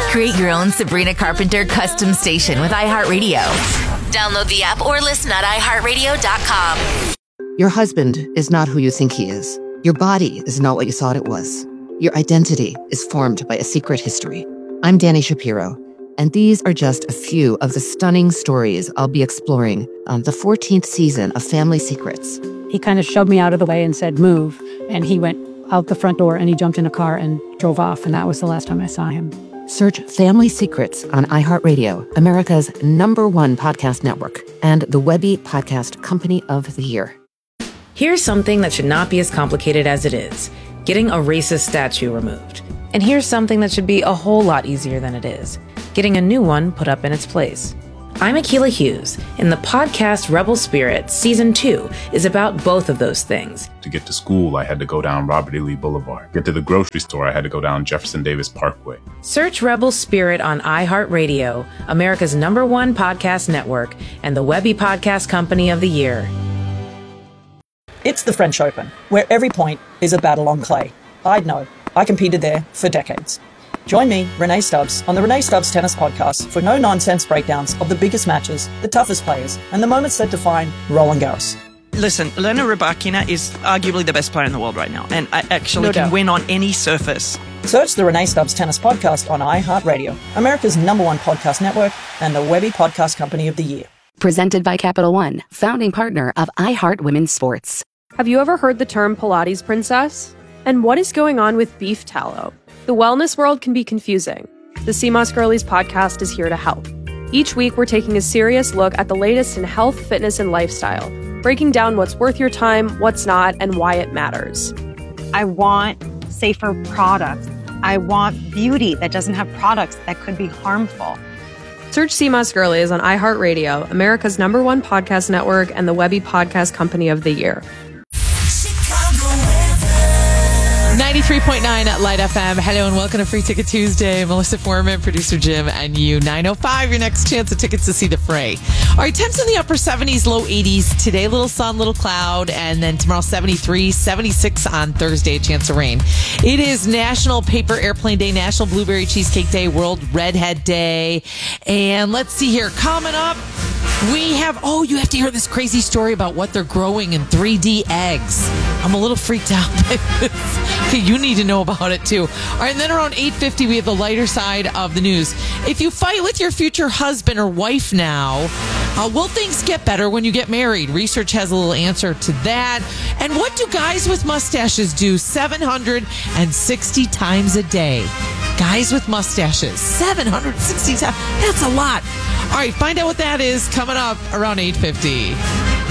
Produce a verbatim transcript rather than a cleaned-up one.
Create your own Sabrina Carpenter custom station with iHeartRadio. Download the app or listen at i heart radio dot com. Your husband is not who you think he is. Your body is not what you thought it was. Your identity is formed by a secret history. I'm Dani Shapiro, and these are just a few of the stunning stories I'll be exploring on the fourteenth season of Family Secrets. He kind of shoved me out of the way and said, move. And he went out the front door and he jumped in a car and drove off. And that was the last time I saw him. Search Family Secrets on iHeartRadio, America's number one podcast network, and the Webby Podcast Company of the Year. Here's something that should not be as complicated as it is: getting a racist statue removed. And here's something that should be a whole lot easier than it is: getting a new one put up in its place. I'm Akilah Hughes, and the podcast Rebel Spirit Season two is about both of those things. To get to school, I had to go down Robert E. Lee Boulevard. Get to the grocery store, I had to go down Jefferson Davis Parkway. Search Rebel Spirit on iHeartRadio, America's number one podcast network, and the Webby Podcast Company of the Year. It's the French Open, where every point is a battle on clay. I'd know. I competed there for decades. Join me, Renee Stubbs, on the Renee Stubbs Tennis Podcast for no-nonsense breakdowns of the biggest matches, the toughest players, and the moments that define Roland Garros. Listen, Elena Rybakina is arguably the best player in the world right now, and I actually No can doubt. win on any surface. Search the Renee Stubbs Tennis Podcast on iHeartRadio, America's number one podcast network, and the Webby Podcast Company of the Year. Presented by Capital One, founding partner of iHeart Women's Sports. Have you ever heard the term Pilates princess? And what is going on with beef tallow? The wellness world can be confusing. The C M O S Girlies podcast is here to help. Each week, we're taking a serious look at the latest in health, fitness, and lifestyle, breaking down what's worth your time, what's not, and why it matters. I want safer products. I want beauty that doesn't have products that could be harmful. Search C M O S Girlies on iHeartRadio, America's number one podcast network, and the Webby Podcast Company of the Year. ninety-three point nine at Light F M. Hello and welcome to Free Ticket Tuesday. Melissa Foreman, producer Jim, and you. nine oh five, your next chance of tickets to see the Fray. All right, temps in the upper seventies, low eighties. Today, little sun, little cloud, and then tomorrow, seventy-three, seventy-six on Thursday, a chance of rain. It is National Paper Airplane Day, National Blueberry Cheesecake Day, World Redhead Day. And let's see here, coming up, we have, oh, you have to hear this crazy story about what they're growing in three D eggs. I'm a little freaked out by this. Okay, you need to know about it too. All right, and then around eight fifty, we have the lighter side of the news. If you fight with your future husband or wife now, uh, will things get better when you get married? Research has a little answer to that. And what do guys with mustaches do seven hundred sixty times a day? Guys with mustaches, seven hundred sixty times. That's a lot. All right, find out what that is coming up around eight fifty.